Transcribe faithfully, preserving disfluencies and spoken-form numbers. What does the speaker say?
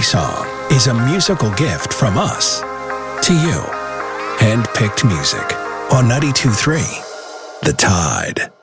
song is a musical gift from us to you. Hand-picked music on ninety-two point three The Tide.